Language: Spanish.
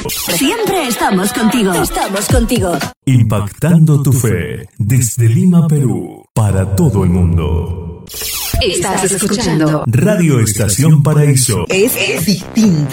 Siempre estamos contigo. Estamos contigo. Impactando tu fe desde Lima, Perú, para todo el mundo. Estás escuchando Radio Estación Paraíso. Es distinto.